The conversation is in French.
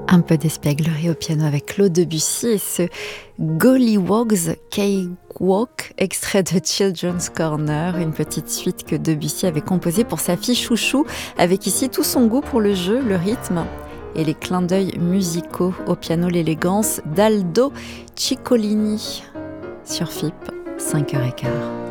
Un peu d'espièglerie au piano avec Claude Debussy et ce Gollywog's Cakewalk, extrait de Children's Corner, une petite suite que Debussy avait composée pour sa fille Chouchou, avec ici tout son goût pour le jeu, le rythme et les clins d'œil musicaux. Au piano, l'élégance d'Aldo Ciccolini sur FIP, 5h15.